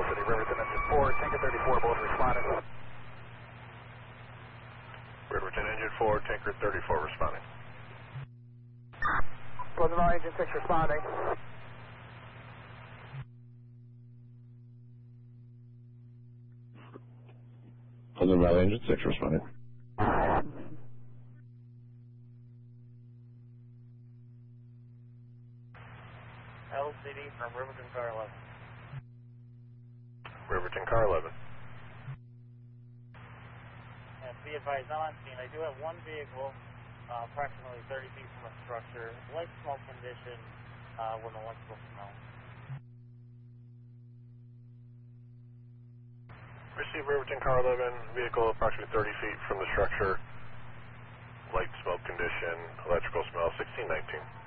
City, Riverton Engine 4, Tanker 34, both responding. Riverton Engine 4, Tanker 34 responding. Pleasant Valley Engine 6 responding. Pleasant Valley Engine 6 responding. LCD from Riverton Car 11. Riverton Car 11. And be advised, I'm on scene. I do have one vehicle approximately 30 feet from a structure, light smoke condition with an electrical smell. Receive Riverton Car 11, vehicle approximately 30 feet from the structure, light smoke condition, electrical smell, 1619.